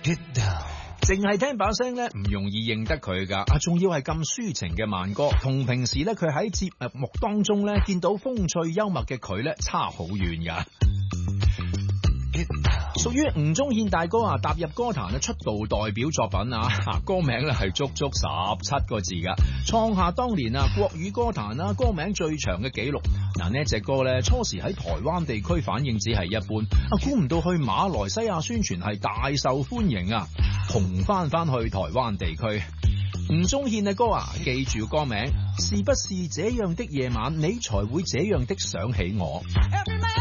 淨係聽把聲咧，唔容易認得佢噶。仲要係咁抒情嘅慢歌，同平時咧佢喺節目當中咧見到風趣幽默嘅佢咧差好遠噶。屬於吳宗憲大哥踏入歌壇嘅出道代表作品歌名咧係足足17個字噶，創下當年國語歌壇歌名最長嘅紀錄。呢隻歌咧初時喺台灣地區反應只係一般，估唔到去馬來西亞宣傳係大受歡迎紅翻去台灣地區。吳宗憲嘅歌記住歌名，是不是這樣的夜晚你才會這樣的想起我。